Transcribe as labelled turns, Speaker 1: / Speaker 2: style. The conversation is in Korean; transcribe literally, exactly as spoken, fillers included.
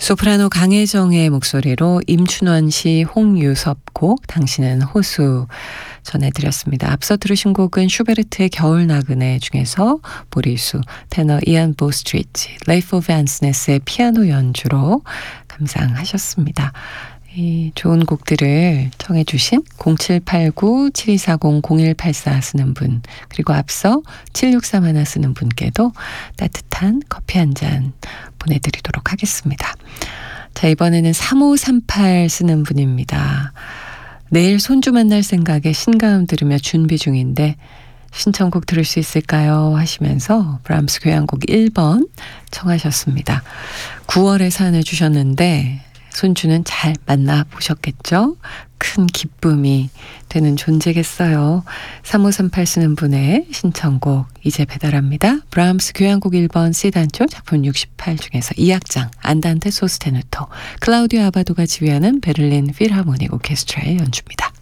Speaker 1: 소프라노 강혜정의 목소리로 임춘원 씨, 홍유섭 곡 당신은 호수 전해드렸습니다. 앞서 들으신 곡은 슈베르트의 겨울 나그네 중에서 보리수, 테너 이안 보스트리트, 레이프 밴스네스의 피아노 연주로 감상하셨습니다. 이 좋은 곡들을 청해 주신 공칠팔구 칠이사공 공일팔사 쓰는 분, 그리고 앞서 칠육삼 하나 쓰는 분께도 따뜻한 커피 한 잔 보내드리도록 하겠습니다. 자, 이번에는 삼오삼팔 쓰는 분입니다. 내일 손주 만날 생각에 신가음 들으며 준비 중인데 신청곡 들을 수 있을까요? 하시면서 브람스 교향곡 일 번 청하셨습니다. 구월에 사연을 주셨는데 손주는 잘 만나보셨겠죠? 큰 기쁨이 되는 존재겠어요. 삼오삼팔 쓰는 분의 신청곡 이제 배달합니다. 브람스 교향곡 일 번 C단조 작품 육십팔 중에서 이 악장 안단테 소스테누토, 클라우디오 아바도가 지휘하는 베를린 필하모닉 오케스트라의 연주입니다.